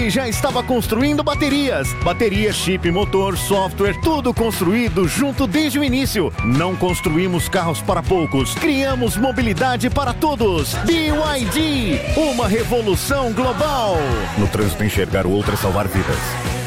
ele já estava construindo baterias. Bateria, chip, motor, software, tudo construído junto desde o início. Não construímos carros para poucos, criamos mobilidade para todos. BYD, uma revolução global. No trânsito, enxergar o outro é salvar vidas.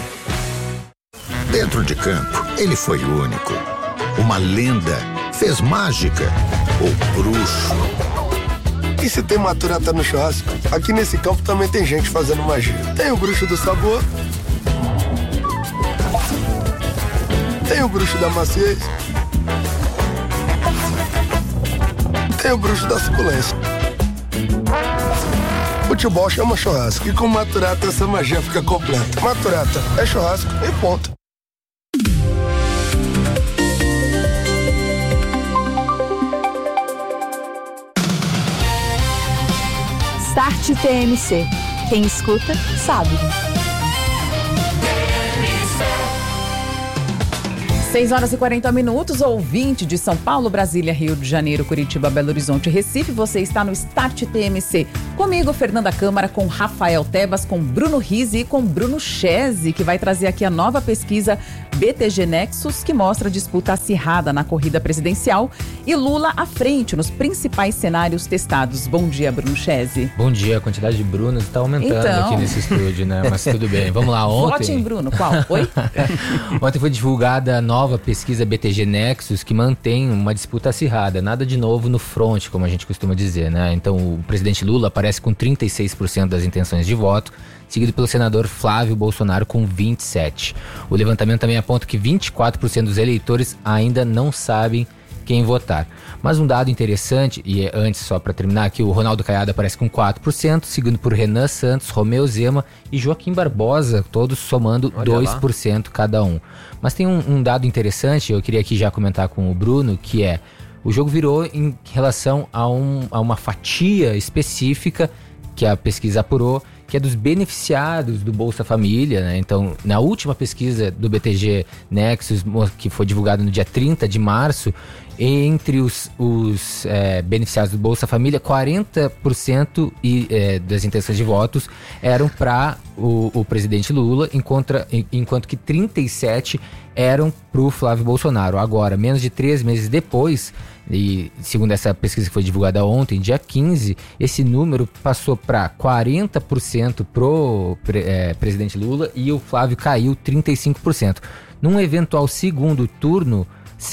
Dentro de campo, ele foi único. Uma lenda, fez mágica, o bruxo. E se tem maturata no churrasco, aqui nesse campo também tem gente fazendo magia. Tem o bruxo do sabor, tem o bruxo da maciez, tem o bruxo da suculência. Futebol chama churrasco e com maturata essa magia fica completa. Maturata é churrasco e ponto. Start TMC. Quem escuta, sabe. 6h40, ouvinte de São Paulo, Brasília, Rio de Janeiro, Curitiba, Belo Horizonte, Recife. Você está no Start TMC. Comigo, Fernanda Câmara, com Rafael Tebas, com Bruno Rizzi e com Bruno Chese, que vai trazer aqui a nova pesquisa BTG Nexus, que mostra a disputa acirrada na corrida presidencial e Lula à frente nos principais cenários testados. Bom dia, Bruno Chese. Bom dia, a quantidade de Brunos está aumentando aqui nesse estúdio, né? Mas tudo bem, vamos lá. Ontem... Vote em Bruno, qual? Oi? Ontem foi divulgada a nova pesquisa BTG Nexus, que mantém uma disputa acirrada, nada de novo no front, como a gente costuma dizer, né? Então o presidente Lula aparece com 36% das intenções de voto, seguido pelo senador Flávio Bolsonaro com 27%. O levantamento também aponta que 24% dos eleitores ainda não sabem quem votar. Mas um dado interessante, e antes, só para terminar aqui, o Ronaldo Caiado aparece com 4%, seguido por Renan Santos, Romeu Zema e Joaquim Barbosa, todos somando 2% cada um. Mas tem um dado interessante, eu queria aqui já comentar com o Bruno, que é: o jogo virou em relação a uma fatia específica que a pesquisa apurou, que é dos beneficiados do Bolsa Família, né? Então, na última pesquisa do BTG Nexus, que foi divulgada no dia 30 de março, entre os beneficiados do Bolsa Família, 40% das intenções de votos eram para o presidente Lula, enquanto que 37% eram para o Flávio Bolsonaro. Agora, menos de 3 meses depois, e segundo essa pesquisa que foi divulgada ontem, dia 15, esse número passou para 40% pro presidente Lula e o Flávio caiu 35%. Num eventual segundo turno,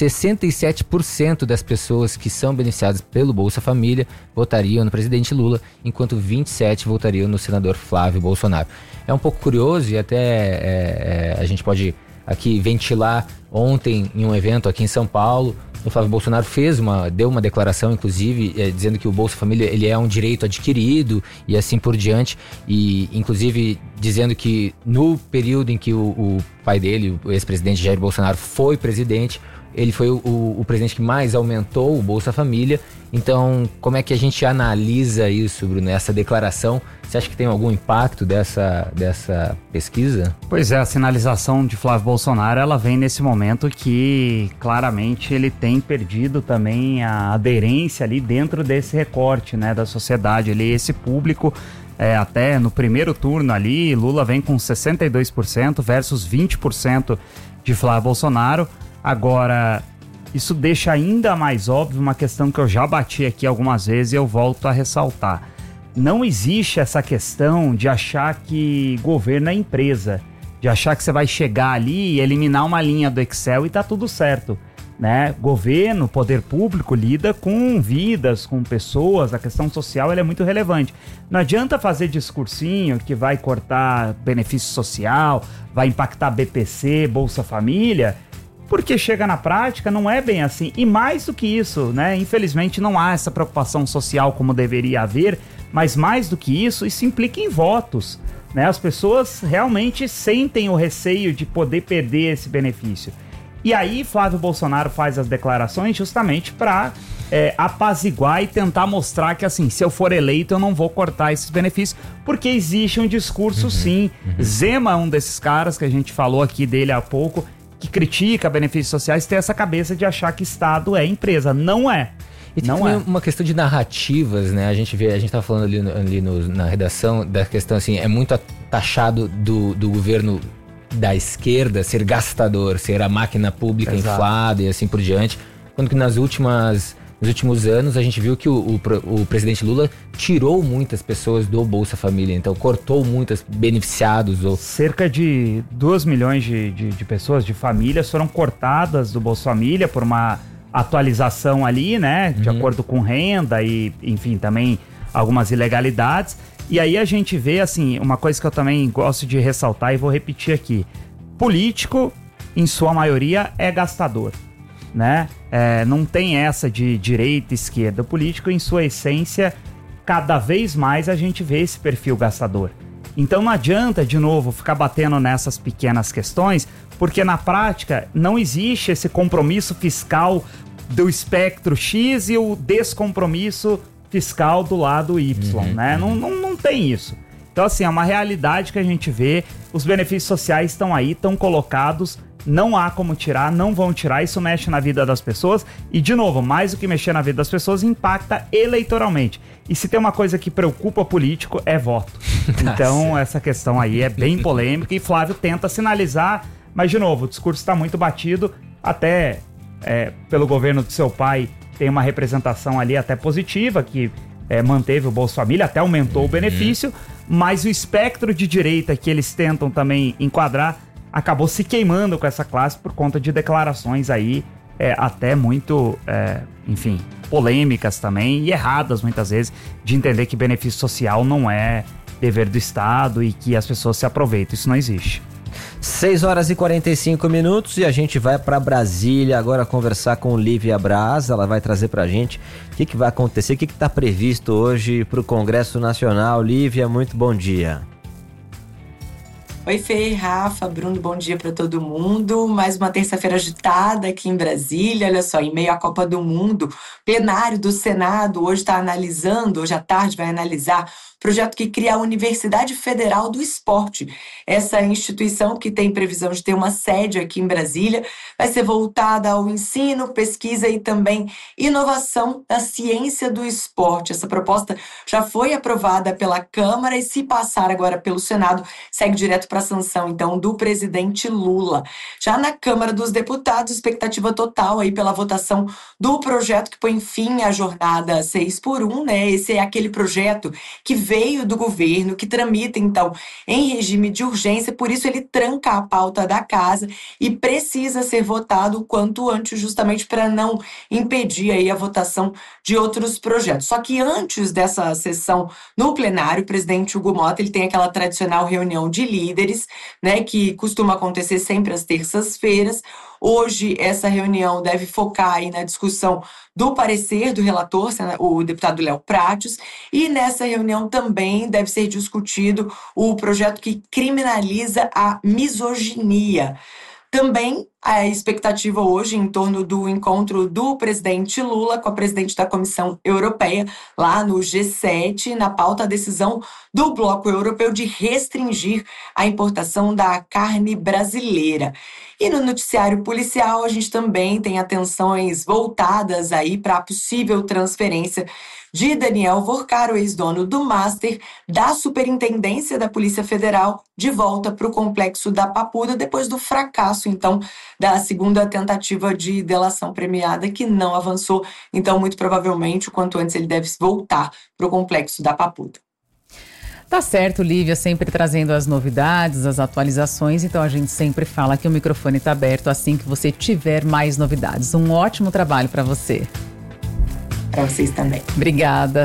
67% das pessoas que são beneficiadas pelo Bolsa Família votariam no presidente Lula, enquanto 27% votariam no senador Flávio Bolsonaro. É um pouco curioso e até a gente pode aqui ventilar. Ontem, em um evento aqui em São Paulo, o Flávio Bolsonaro deu uma declaração, inclusive, dizendo que o Bolsa Família ele é um direito adquirido e assim por diante, e inclusive dizendo que no período em que o pai dele, o ex-presidente Jair Bolsonaro, foi presidente, ele foi o presidente que mais aumentou o Bolsa Família. Então, como é que a gente analisa isso, Bruno, essa declaração? Você acha que tem algum impacto dessa pesquisa? Pois é, a sinalização de Flávio Bolsonaro, ela vem nesse momento que claramente ele tem perdido também a aderência ali dentro desse recorte, né, da sociedade, ali, esse público. Até no primeiro turno ali, Lula vem com 62% versus 20% de Flávio Bolsonaro. Agora, isso deixa ainda mais óbvio uma questão que eu já bati aqui algumas vezes e eu volto a ressaltar. Não existe essa questão de achar que governo é empresa, de achar que você vai chegar ali e eliminar uma linha do Excel e tá tudo certo, né? Governo, poder público lida com vidas, com pessoas, a questão social ela é muito relevante. Não adianta fazer discursinho que vai cortar benefício social, vai impactar BPC, Bolsa Família, porque chega na prática, não é bem assim. E mais do que isso, né? Infelizmente não há essa preocupação social como deveria haver, mas mais do que isso implica em votos, né? As pessoas realmente sentem o receio de poder perder esse benefício. E aí Flávio Bolsonaro faz as declarações justamente para apaziguar e tentar mostrar que, assim, se eu for eleito eu não vou cortar esses benefícios, porque existe um discurso sim. Zema é um desses caras que a gente falou aqui dele há pouco, que critica benefícios sociais, tem essa cabeça de achar que Estado é empresa. Não é. E tem também uma questão de narrativas, né? A gente tá falando na redação da questão assim, é muito taxado do governo da esquerda ser gastador, ser a máquina pública inflada e assim por diante, quando que nos últimos anos a gente viu que o presidente Lula tirou muitas pessoas do Bolsa Família, então cortou muitos beneficiados. Cerca de 2 milhões de pessoas, de famílias, foram cortadas do Bolsa Família por uma atualização ali, né, de acordo com renda e, enfim, também algumas ilegalidades. E aí a gente vê, assim, uma coisa que eu também gosto de ressaltar e vou repetir aqui. Político, em sua maioria, é gastador, né? Não tem essa de direita e esquerda. O político, em sua essência, cada vez mais a gente vê esse perfil gastador. Então não adianta, de novo, ficar batendo nessas pequenas questões, porque na prática não existe esse compromisso fiscal do espectro X e o descompromisso fiscal do lado Y, né? Não tem isso. Então, assim, é uma realidade que a gente vê, os benefícios sociais estão aí, estão colocados, não há como tirar, não vão tirar, isso mexe na vida das pessoas e, de novo, mais do que mexer na vida das pessoas, impacta eleitoralmente. E se tem uma coisa que preocupa político, é voto. Então, essa questão aí é bem polêmica e Flávio tenta sinalizar, mas, de novo, o discurso está muito batido, até pelo governo do seu pai, tem uma representação ali até positiva, que manteve o Bolsa Família, até aumentou o benefício, mas o espectro de direita que eles tentam também enquadrar acabou se queimando com essa classe por conta de declarações aí até muito, enfim, polêmicas também e erradas muitas vezes, de entender que benefício social não é dever do Estado e que as pessoas se aproveitam. Isso não existe. 6h45 e a gente vai para Brasília agora conversar com Lívia Braz. Ela vai trazer para a gente o que vai acontecer, o que está previsto hoje para o Congresso Nacional. Lívia, muito bom dia. Oi, Fê, Rafa, Bruno, bom dia para todo mundo. Mais uma terça-feira agitada aqui em Brasília. Olha só, em meio à Copa do Mundo, plenário do Senado hoje está analisando, hoje à tarde vai analisar projeto que cria a Universidade Federal do Esporte. Essa instituição, que tem previsão de ter uma sede aqui em Brasília, vai ser voltada ao ensino, pesquisa e também inovação da ciência do esporte. Essa proposta já foi aprovada pela Câmara e, se passar agora pelo Senado, segue direto para a sanção, então, do presidente Lula. Já na Câmara dos Deputados, expectativa total aí pela votação do projeto que põe fim à jornada 6x1, né? Esse é aquele projeto que veio do governo, que tramita, então, em regime de urgência, por isso ele tranca a pauta da casa e precisa ser votado o quanto antes, justamente para não impedir aí a votação de outros projetos. Só que antes dessa sessão no plenário, o presidente Hugo Motta, ele tem aquela tradicional reunião de líderes, né, que costuma acontecer sempre às terças-feiras. Hoje, essa reunião deve focar aí na discussão do parecer do relator, o deputado Léo Prates, e nessa reunião também deve ser discutido o projeto que criminaliza a misoginia. Também a expectativa hoje em torno do encontro do presidente Lula com a presidente da Comissão Europeia, lá no G7, na pauta a decisão do Bloco Europeu de restringir a importação da carne brasileira. E no noticiário policial, a gente também tem atenções voltadas aí para a possível transferência de Daniel Vorcaro, ex-dono do Master, da Superintendência da Polícia Federal, de volta para o complexo da Papuda, depois do fracasso, então, da segunda tentativa de delação premiada, que não avançou. Então, muito provavelmente, o quanto antes ele deve voltar para o complexo da Papuda. Tá certo, Lívia, sempre trazendo as novidades, as atualizações, então a gente sempre fala que o microfone está aberto assim que você tiver mais novidades. Um ótimo trabalho para você. Para vocês também. Obrigada.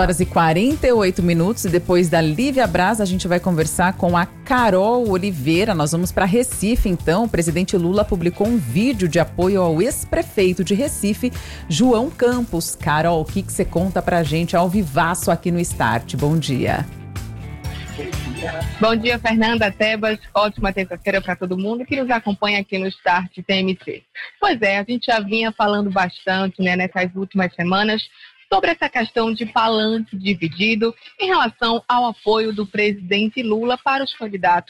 6h48 e depois da Lívia Braz, a gente vai conversar com a Carol Oliveira. Nós vamos para Recife, então. O presidente Lula publicou um vídeo de apoio ao ex-prefeito de Recife, João Campos. Carol, o que você conta pra gente ao vivaço aqui no Start? Bom dia. Bom dia, Fernanda, Tebas. Ótima terça-feira para todo mundo que nos acompanha aqui no Start TMC. Pois é, a gente já vinha falando bastante, né, nessas últimas semanas sobre essa questão de palanque dividido em relação ao apoio do presidente Lula para os candidatos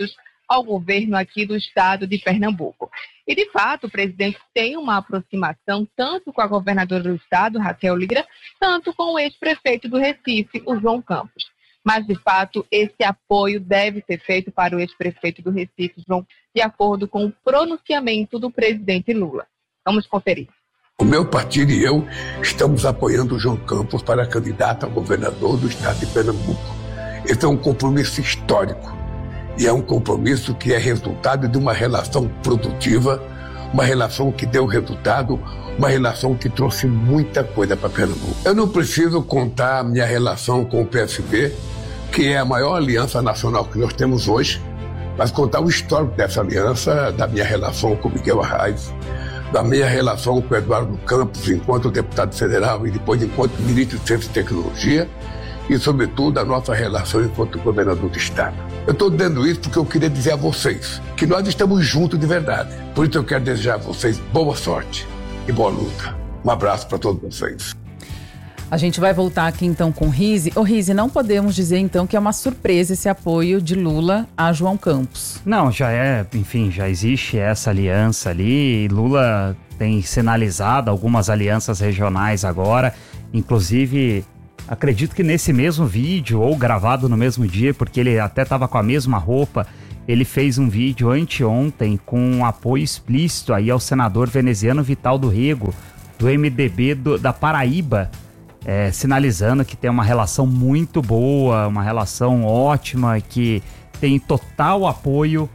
ao governo aqui do estado de Pernambuco. E, de fato, o presidente tem uma aproximação tanto com a governadora do estado, Raquel Lira, tanto com o ex-prefeito do Recife, o João Campos. Mas, de fato, esse apoio deve ser feito para o ex-prefeito do Recife, João, de acordo com o pronunciamento do presidente Lula. Vamos conferir. O meu partido e eu estamos apoiando o João Campos para candidato a governador do estado de Pernambuco. Esse é um compromisso histórico e é um compromisso que é resultado de uma relação produtiva, uma relação que deu resultado, uma relação que trouxe muita coisa para Pernambuco. Eu não preciso contar a minha relação com o PSB, que é a maior aliança nacional que nós temos hoje, mas contar o histórico dessa aliança, da minha relação com Miguel Arraes, da minha relação com Eduardo Campos enquanto deputado federal e depois enquanto ministro de Ciência e Tecnologia e, sobretudo, a nossa relação enquanto governador do estado. Eu estou dizendo isso porque eu queria dizer a vocês que nós estamos juntos de verdade. Por isso eu quero desejar a vocês boa sorte e boa luta. Um abraço para todos vocês. A gente vai voltar aqui então com o Rizzi. Ô Rizzi, não podemos dizer então que é uma surpresa esse apoio de Lula a João Campos. Não, já existe essa aliança ali. Lula tem sinalizado algumas alianças regionais agora. Inclusive, acredito que nesse mesmo vídeo, ou gravado no mesmo dia, porque ele até estava com a mesma roupa, ele fez um vídeo anteontem com um apoio explícito aí ao senador veneziano Vital do Rego, do MDB da Paraíba, sinalizando que tem uma relação muito boa, uma relação ótima, que tem total apoio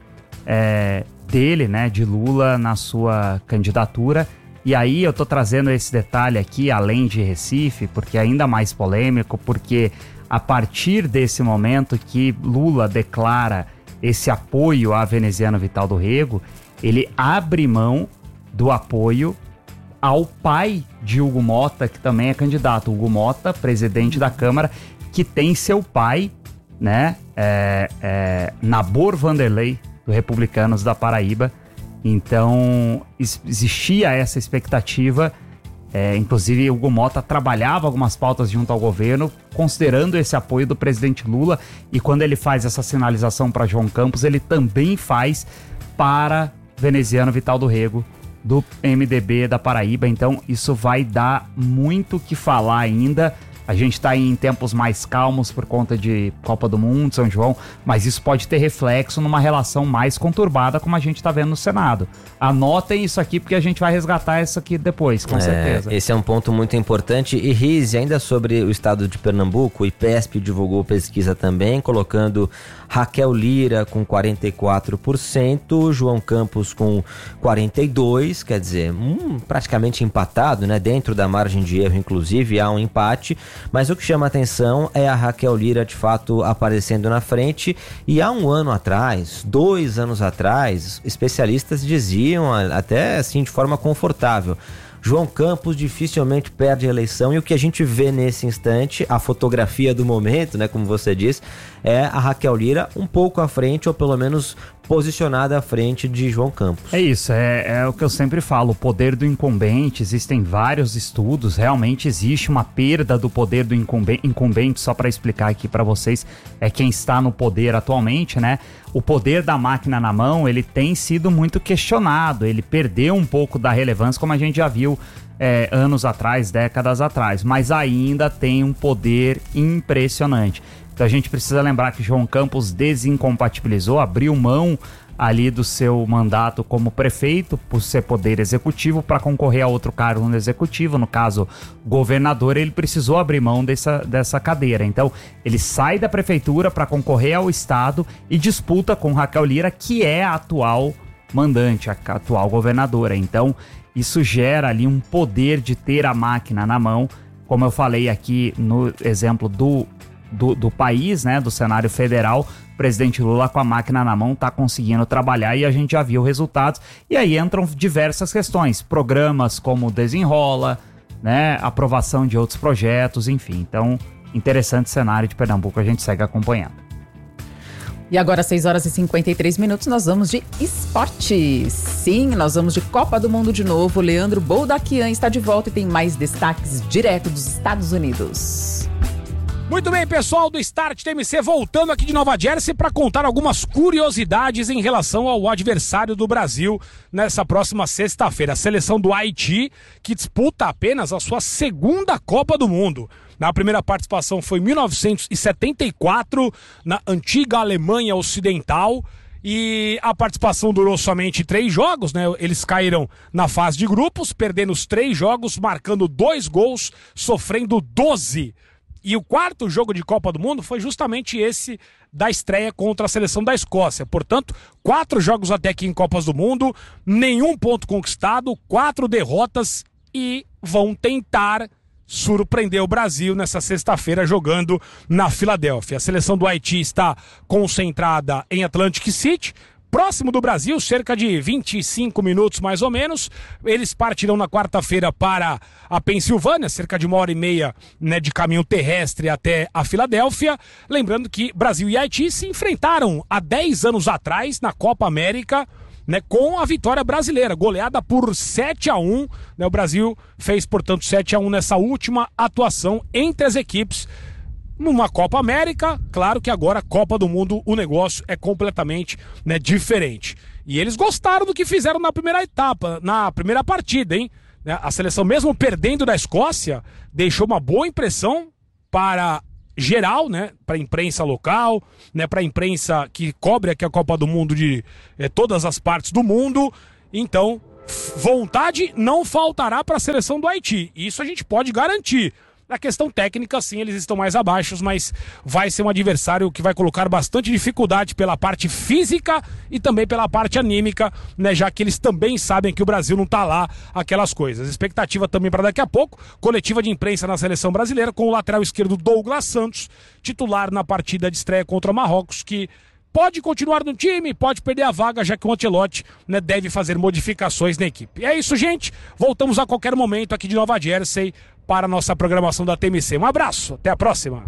dele, né, de Lula na sua candidatura. E aí eu tô trazendo esse detalhe aqui, além de Recife, porque é ainda mais polêmico, porque a partir desse momento que Lula declara esse apoio à veneziano Vital do Rego, ele abre mão do apoio ao pai de Hugo Mota, que também é candidato. Hugo Mota, presidente da Câmara, que tem seu pai, né, Nabor Vanderlei, do Republicanos da Paraíba. Então, existia essa expectativa. Inclusive, Hugo Mota trabalhava algumas pautas junto ao governo, considerando esse apoio do presidente Lula. E quando ele faz essa sinalização para João Campos, ele também faz para veneziano Vital do Rego, do MDB da Paraíba. Então isso vai dar muito o que falar ainda. A gente está em tempos mais calmos por conta de Copa do Mundo, São João, mas isso pode ter reflexo numa relação mais conturbada, como a gente está vendo no Senado. Anotem isso aqui, porque a gente vai resgatar isso aqui depois, com certeza. Esse é um ponto muito importante. E Rizzi, ainda sobre o estado de Pernambuco, o IPESP divulgou pesquisa também, colocando Raquel Lira com 44%, João Campos com 42%, quer dizer, praticamente empatado, né? Dentro da margem de erro, inclusive, há um empate. Mas o que chama atenção é a Raquel Lira, de fato, aparecendo na frente. E há um ano atrás, 2 anos atrás, especialistas diziam, até assim de forma confortável, João Campos dificilmente perde a eleição. E o que a gente vê nesse instante, a fotografia do momento, né, como você disse, é a Raquel Lira um pouco à frente, ou pelo menos posicionada à frente de João Campos. É isso, é o que eu sempre falo, o poder do incumbente. Existem vários estudos, realmente existe uma perda do poder do incumbente. Só para explicar aqui para vocês, é quem está no poder atualmente, né? O poder da máquina na mão, ele tem sido muito questionado, ele perdeu um pouco da relevância, como a gente já viu anos atrás, décadas atrás, mas ainda tem um poder impressionante. Então a gente precisa lembrar que João Campos desincompatibilizou, abriu mão ali do seu mandato como prefeito, por ser poder executivo, para concorrer a outro cargo no executivo, no caso governador. Ele precisou abrir mão dessa cadeira. Então ele sai da prefeitura para concorrer ao estado e disputa com Raquel Lira, que é a atual mandante, a atual governadora. Então isso gera ali um poder de ter a máquina na mão, como eu falei aqui no exemplo do país, né, do cenário federal. O presidente Lula, com a máquina na mão, está conseguindo trabalhar e a gente já viu resultados. E aí entram diversas questões, programas como Desenrola, né, aprovação de outros projetos, enfim. Então, interessante cenário de Pernambuco, a gente segue acompanhando. E agora, 6h53, nós vamos de esportes. Sim, nós vamos de Copa do Mundo de novo. Leandro Boldaquian está de volta e tem mais destaques direto dos Estados Unidos. Muito bem, pessoal do Start TMC, voltando aqui de Nova Jersey para contar algumas curiosidades em relação ao adversário do Brasil nessa próxima sexta-feira. A seleção do Haiti, que disputa apenas a sua segunda Copa do Mundo. Na primeira participação foi em 1974, na antiga Alemanha Ocidental. E a participação durou somente 3 jogos, né? Eles caíram na fase de grupos, perdendo os 3 jogos, marcando 2 gols, sofrendo 12. E o quarto jogo de Copa do Mundo foi justamente esse da estreia contra a seleção da Escócia. Portanto, 4 jogos até aqui em Copas do Mundo, nenhum ponto conquistado, 4 derrotas e vão tentar surpreender o Brasil nessa sexta-feira jogando na Filadélfia. A seleção do Haiti está concentrada em Atlantic City, próximo do Brasil, cerca de 25 minutos mais ou menos. Eles partirão na quarta-feira para a Pensilvânia, cerca de 1h30, né, de caminho terrestre até a Filadélfia. Lembrando que Brasil e Haiti se enfrentaram há 10 anos atrás na Copa América, né, com a vitória brasileira, goleada por 7-1. Né, o Brasil fez, portanto, 7-1 nessa última atuação entre as equipes numa Copa América. Claro que agora, Copa do Mundo, o negócio é completamente, né, diferente. E eles gostaram do que fizeram na primeira etapa, na primeira partida, hein? A seleção, mesmo perdendo da Escócia, deixou uma boa impressão para geral, né, para a imprensa local, né, para a imprensa que cobre aqui a Copa do Mundo de todas as partes do mundo. Então, vontade não faltará para a seleção do Haiti. Isso a gente pode garantir. Na questão técnica, sim, eles estão mais abaixo, mas vai ser um adversário que vai colocar bastante dificuldade pela parte física e também pela parte anímica, né, já que eles também sabem que o Brasil não tá lá, aquelas coisas. Expectativa também para daqui a pouco, coletiva de imprensa na seleção brasileira com o lateral esquerdo Douglas Santos, titular na partida de estreia contra Marrocos, que pode continuar no time, pode perder a vaga, já que o Ancelotti, né, deve fazer modificações na equipe. É isso, gente. Voltamos a qualquer momento aqui de Nova Jersey para a nossa programação da TMC. Um abraço, até a próxima.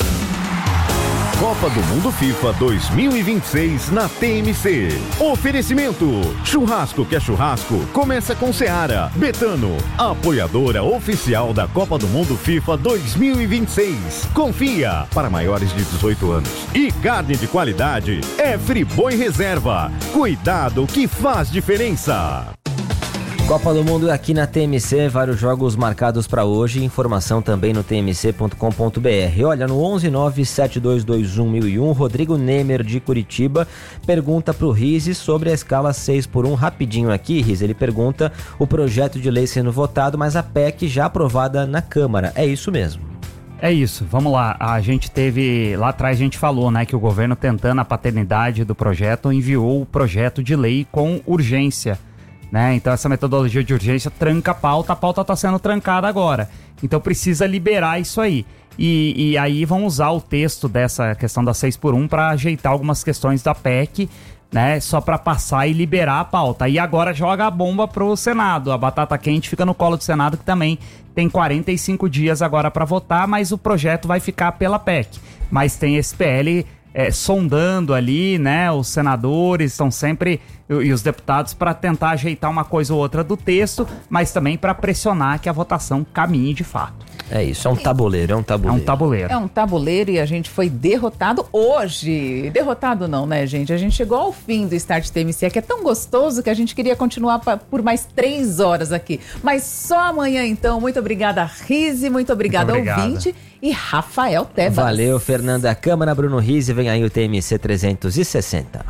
Copa do Mundo FIFA 2026 na TMC. Oferecimento: churrasco que é churrasco, começa com Seara. Betano, apoiadora oficial da Copa do Mundo FIFA 2026. Confia, para maiores de 18 anos. E carne de qualidade é Friboi Reserva. Cuidado que faz diferença. Copa do Mundo aqui na TMC, vários jogos marcados para hoje, informação também no tmc.com.br. Olha, no 11972211001, Rodrigo Nemer de Curitiba pergunta pro Rizzi sobre a escala 6x1, rapidinho aqui, Rizzi, ele pergunta o projeto de lei sendo votado, mas a PEC já aprovada na Câmara, é isso mesmo? É isso, vamos lá, a gente teve, lá atrás a gente falou, né, que o governo tentando a paternidade do projeto enviou o projeto de lei com urgência, né? Então essa metodologia de urgência tranca a pauta está sendo trancada agora, então precisa liberar isso aí, e aí vão usar o texto dessa questão da 6x1 para ajeitar algumas questões da PEC, né, só para passar e liberar a pauta, e agora joga a bomba pro Senado, a batata quente fica no colo do Senado, que também tem 45 dias agora para votar, mas o projeto vai ficar pela PEC, mas tem esse PL sondando ali, né, os senadores estão sempre, e os deputados, para tentar ajeitar uma coisa ou outra do texto, mas também para pressionar que a votação caminhe de fato. É isso, é um tabuleiro, É um tabuleiro e a gente foi derrotado hoje. Derrotado não, né, gente? A gente chegou ao fim do Start TMC, que é tão gostoso que a gente queria continuar por mais 3 horas aqui. Mas só amanhã, então. Muito obrigada, Rizzi, muito obrigada, ouvinte. E Rafael Tebas. Valeu, Fernanda Câmara, Bruno Rizzi, vem aí o TMC 360.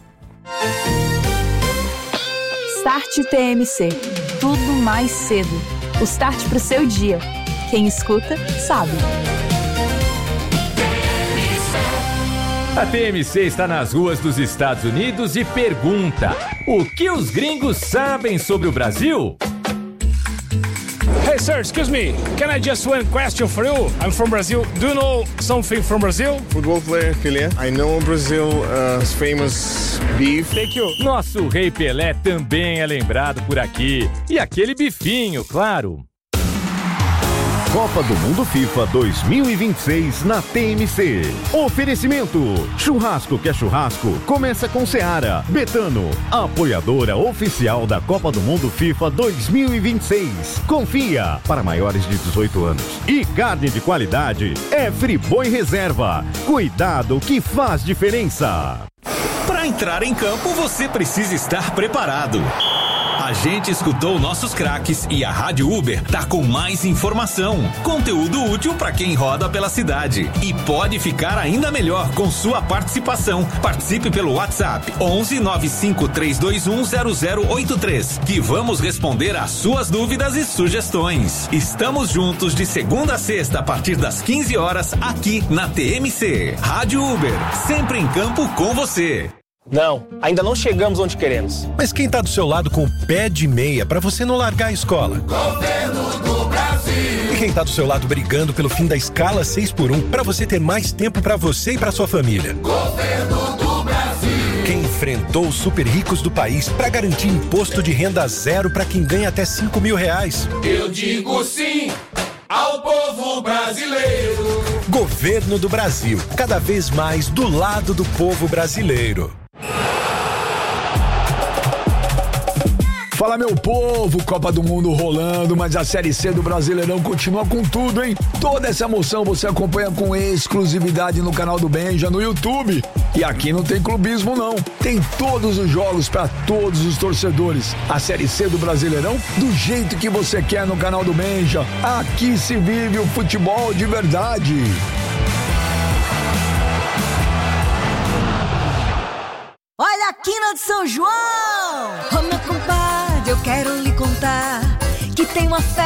Start TMC. Tudo mais cedo. O start pro seu dia. Quem escuta, sabe. A TMC está nas ruas dos Estados Unidos e pergunta: o que os gringos sabem sobre o Brasil? Hey sir, excuse me. Can I just one question for you? I'm from Brazil. Do you know something from Brazil? Football player Pelé. I know Brazil's famous beef. Thank you. Nosso rei Pelé também é lembrado por aqui. E aquele bifinho, claro. Copa do Mundo FIFA 2026 na TMC. Oferecimento: churrasco que é churrasco, começa com Seara. Betano, apoiadora oficial da Copa do Mundo FIFA 2026. Confia, para maiores de 18 anos. E carne de qualidade é Friboi Reserva. Cuidado que faz diferença. Para entrar em campo, você precisa estar preparado. A gente escutou nossos craques e a Rádio Uber tá com mais informação, conteúdo útil para quem roda pela cidade. E pode ficar ainda melhor com sua participação. Participe pelo WhatsApp 11 95 321 0083, que vamos responder às suas dúvidas e sugestões. Estamos juntos de segunda a sexta a partir das 15 horas aqui na TMC. Rádio Uber, sempre em campo com você. Não, ainda não chegamos onde queremos. Mas quem tá do seu lado com o pé de meia pra você não largar a escola? Governo do Brasil. E quem tá do seu lado brigando pelo fim da escala 6x1 pra você ter mais tempo pra você e pra sua família? Governo do Brasil. Quem enfrentou os super ricos do país pra garantir imposto de renda zero pra quem ganha até R$5.000? Eu digo sim ao povo brasileiro. Governo do Brasil, cada vez mais do lado do povo brasileiro. Fala, meu povo, Copa do Mundo rolando, mas a Série C do Brasileirão continua com tudo, hein? Toda essa emoção você acompanha com exclusividade no canal do Benja, no YouTube. E aqui não tem clubismo, não. Tem todos os jogos para todos os torcedores. A Série C do Brasileirão, do jeito que você quer no canal do Benja. Aqui se vive o futebol de verdade. Olha a quina de São João! Ô, meu compadre, eu quero lhe contar que tem uma festa